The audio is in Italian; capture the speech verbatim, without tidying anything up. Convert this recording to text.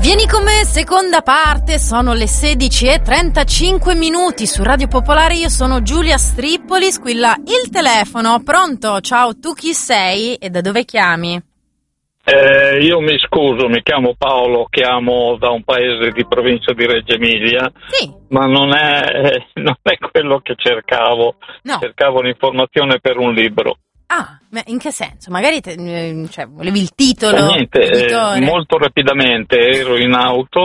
Vieni con me, seconda parte, sono le sedici e trentacinque minuti su Radio Popolare, io sono Giulia Strippoli, squilla il telefono, pronto? Ciao, tu chi sei e da dove chiami? Eh, io mi scuso, mi chiamo Paolo, chiamo da un paese di provincia di Reggio Emilia, sì. ma non è, non è quello che cercavo, no. cercavo un'informazione per un libro. Ah, ma in che senso? Magari te, cioè, volevi il titolo? Eh, niente, eh, molto rapidamente ero in auto